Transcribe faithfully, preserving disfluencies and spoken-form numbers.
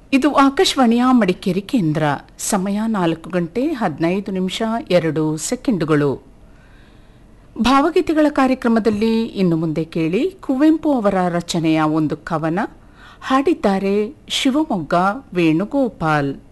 ಇದು ಆಕಾಶವಾಣಿಯ ಮಡಿಕೇರಿ ಕೇಂದ್ರ. ಸಮಯ ನಾಲ್ಕು ಗಂಟೆ ಹದಿನೈದು ನಿಮಿಷ ಎರಡು ಸೆಕೆಂಡುಗಳು. ಭಾವಗೀತೆಗಳ ಕಾರ್ಯಕ್ರಮದಲ್ಲಿ ಇನ್ನು ಮುಂದೆ ಕೇಳಿ ಕುವೆಂಪು ಅವರ ರಚನೆಯ ಒಂದು ಕವನ. ಹಾಡಿದ್ದಾರೆ ಶಿವಮೊಗ್ಗ ವೇಣುಗೋಪಾಲ್.